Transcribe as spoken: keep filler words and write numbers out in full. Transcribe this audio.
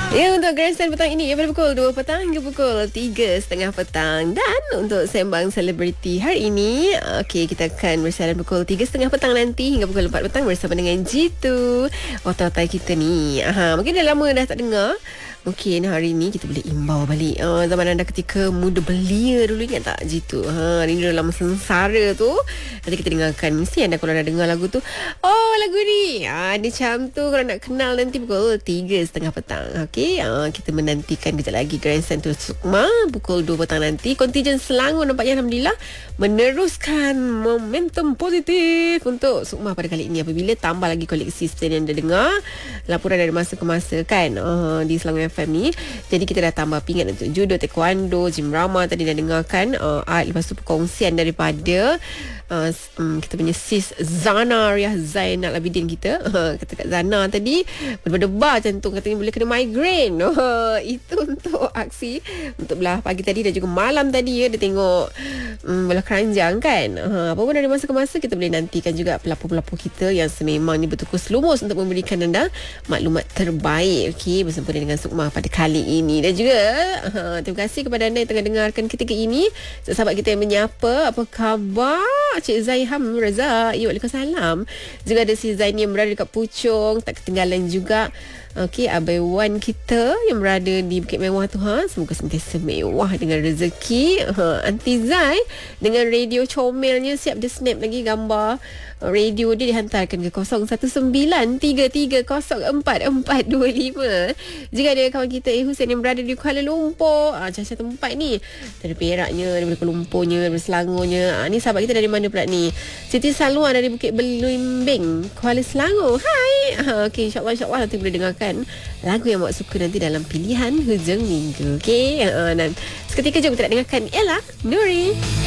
Ya, untuk Grandstand petang ini pada pukul dua petang hingga pukul tiga setengah petang. Dan untuk sembang selebriti hari ini, okey, kita akan bersiaran pukul tiga setengah petang nanti hingga pukul empat petang bersama dengan Jitu, otai-otai kita ni. Aha, mungkin dah lama dah tak dengar. Mungkin hari ni kita boleh imbau balik uh, zaman anda ketika muda belia dulu, ingat tak Jitu? Ha, rindu dalam sengsara tu. Nanti kita dengarkan. Mesti anda kalau dah dengar lagu tu, oh lagu ni ha, dia macam tu. Kalau nak kenal nanti pukul tiga setengah petang. Okey, ha, kita menantikan kejap lagi Grandstand tu Sukma pukul dua petang nanti. Kontijen Selangor nampaknya Alhamdulillah meneruskan momentum positif untuk Sukma pada kali ini apabila tambah lagi koleksi seperti yang anda dengar laporan dari masa ke masa kan, uh, di Selangor F M ni. Jadi kita dah tambah pingat untuk judo, taekwondo, gym rama tadi dah dengarkan, uh, art, lepas tu perkongsian daripada uh, um, kita punya sis Zana Riah Zainal Abidin kita. Uh, kata kat Zana tadi berdebar jantung, katanya boleh kena migraine. Uh, itu untuk aksi untuk belah pagi tadi dan juga malam tadi ya, dia tengok um, belah keranjang kan. Uh, apa pun dari masa ke masa kita boleh nantikan juga pelapor-pelapor kita yang sememangnya bertukus lumus untuk memberikan anda maklumat terbaik, okey, bersempena dengan Sukma pada kali ini. Dan juga uh, terima kasih kepada anda yang tengah dengarkan ketika ini. Sahabat kita yang menyapa, apa khabar Cik Zaiham Reza? Ya, waalaikumsalam. Juga ada si Zaini yang berada dekat Puchong, tak ketinggalan juga. Okey, Abai Wan kita yang berada di Bukit Mewah tu, ha, semoga sentiasa mewah dengan rezeki. Ha, Aunty Zai dengan radio comelnya siap dia snap lagi gambar radio dia, dihantarkan ke kosong satu sembilan tiga tiga kosong empat empat dua lima. Jika ada kawan kita Eh Hussein yang berada di Kuala Lumpur, ah, macam tempat ni, dari Peraknya, dari Kuala Lumpurnya, dari Selangornya. Ah, ni sahabat kita dari mana pula ni? Siti Salwa dari Bukit Belimbing, Kuala Selangor. Hai. Ah, okey, insya-Allah insya-Allah nanti boleh dengarkan lagu yang awak suka nanti dalam pilihan hujung minggu. Okey, ah, dan seketika jom kita nak dengarkan Ella Nuri.